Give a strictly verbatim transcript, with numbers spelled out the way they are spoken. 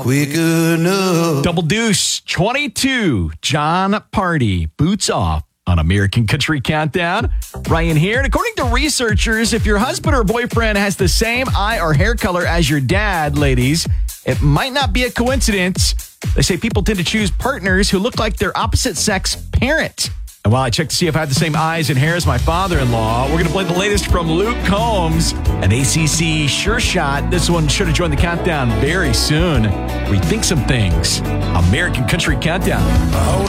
quick enough. Double Deuce twenty-two. John Party. Boots off on American Country Countdown. Ryan here. And according to researchers, if your husband or boyfriend has the same eye or hair color as your dad, ladies, it might not be a coincidence. They say people tend to choose partners who look like their opposite sex parent. And while I check to see if I have the same eyes and hair as my father-in-law, we're going to play the latest from Luke Combs, an A C C sure shot. This one should have joined the countdown very soon. Rethink some things. American Country Countdown. Hold